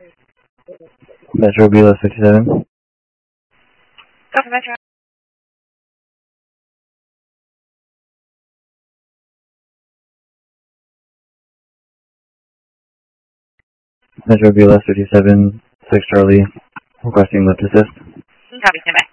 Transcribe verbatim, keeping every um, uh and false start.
Metro B L S fifty-seven. Go for Metro. Metro B L S fifty-seven, six Charlie, requesting lift assist. Copy, stand by.